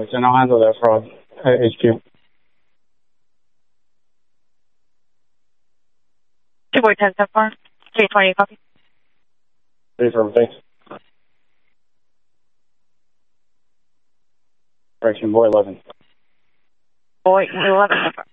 10, I'll handle that fraud at HQ. 2 boy 10 so far. 320, copy. Ready for thanks. Correction, boy 11. Boy 11 so far.